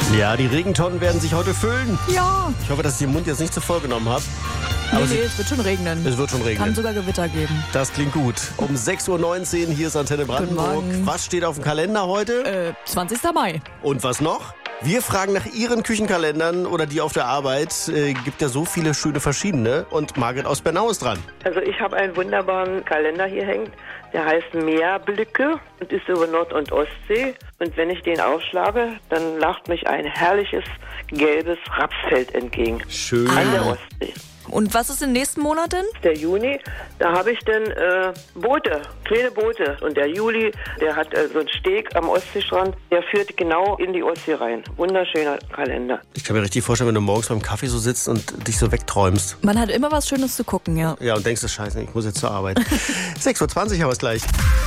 Ja, die Regentonnen werden sich heute füllen. Ja. Ich hoffe, dass ich den Mund jetzt nicht zu voll genommen habe. Nee, es wird schon regnen. Es wird schon regnen. Kann sogar Gewitter geben. Das klingt gut. Um 6.19 Uhr, hier ist Antenne Brandenburg. Guten Morgen. Was steht auf dem Kalender heute? 20. Mai. Und was noch? Wir fragen nach Ihren Küchenkalendern oder die auf der Arbeit. Gibt ja so viele schöne verschiedene. Und Margret aus Bernau ist dran. Also ich habe einen wunderbaren Kalender hier hängt. Der heißt Meerblicke und ist über Nord- und Ostsee. Und wenn ich den aufschlage, dann lacht mich ein herrliches gelbes Rapsfeld entgegen. Schön. An der Ostsee. Und was ist im nächsten Monat denn? Der Juni, da habe ich dann Boote, kleine Boote. Und der Juli, der hat so einen Steg am Ostseestrand, der führt genau in die Ostsee rein. Wunderschöner Kalender. Ich kann mir richtig vorstellen, wenn du morgens beim Kaffee so sitzt und dich so wegträumst. Man hat immer was Schönes zu gucken, ja. Ja, und denkst, das Scheiße, ich muss jetzt zur Arbeit. 6.20 Uhr haben wir es gleich.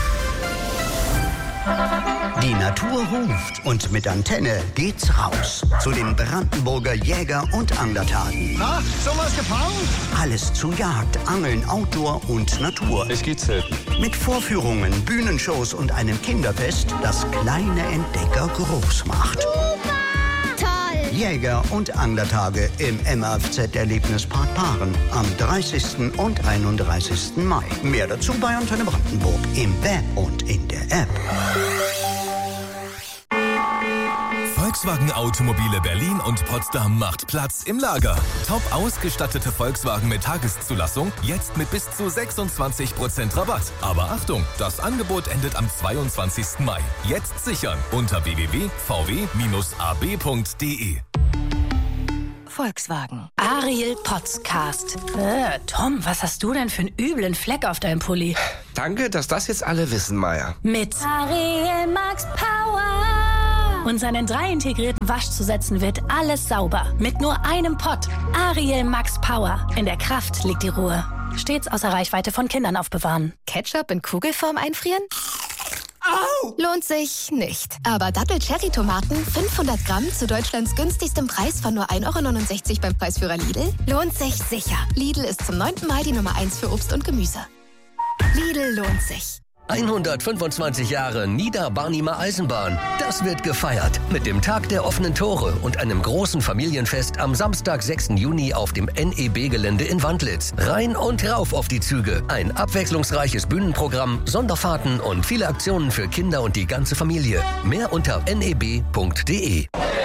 Die Natur ruft und mit Antenne geht's raus zu den Brandenburger Jäger- und Anglertagen. Na, sowas gefangen? Alles zu Jagd, Angeln, Outdoor und Natur. Ich gehe zelten. Mit Vorführungen, Bühnenshows und einem Kinderfest, das kleine Entdecker groß macht. Toll! Jäger- und Anglertage im MAFZ-Erlebnispark Paaren am 30. und 31. Mai. Mehr dazu bei Antenne Brandenburg im Web und in der App. Volkswagen Automobile Berlin und Potsdam macht Platz im Lager. Top ausgestattete Volkswagen mit Tageszulassung, jetzt mit bis zu 26% Rabatt. Aber Achtung, das Angebot endet am 22. Mai. Jetzt sichern unter www.vw-ab.de. Volkswagen. Ariel Podcast. Tom, was hast du denn für einen üblen Fleck auf deinem Pulli? Danke, dass das jetzt alle wissen, Maya. Mit Ariel Max Power. Und seinen 3 integrierten Waschzusätzen wird alles sauber. Mit nur einem Pott. Ariel Max Power. In der Kraft liegt die Ruhe. Stets außer Reichweite von Kindern aufbewahren. Ketchup in Kugelform einfrieren? Au! Lohnt sich nicht. Aber Dattel-Cherry-Tomaten, 500 Gramm zu Deutschlands günstigstem Preis von nur 1,69 € beim Preisführer Lidl, lohnt sich sicher. Lidl ist zum 9. Mal die Nummer 1 für Obst und Gemüse. Lidl lohnt sich. 125 Jahre Niederbarnimer Eisenbahn. Das wird gefeiert mit dem Tag der offenen Tore und einem großen Familienfest am Samstag, 6. Juni auf dem NEB-Gelände in Wandlitz. Rein und rauf auf die Züge. Ein abwechslungsreiches Bühnenprogramm, Sonderfahrten und viele Aktionen für Kinder und die ganze Familie. Mehr unter neb.de.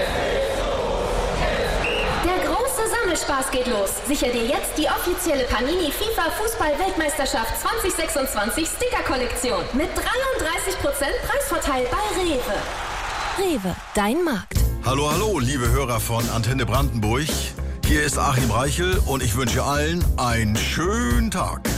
Spaß geht los. Sicher dir jetzt die offizielle Panini FIFA Fußball-Weltmeisterschaft 2026 Sticker-Kollektion mit 33% Preisvorteil bei Rewe. Rewe, dein Markt. Hallo, hallo, liebe Hörer von Antenne Brandenburg. Hier ist Achim Reichel und ich wünsche allen einen schönen Tag.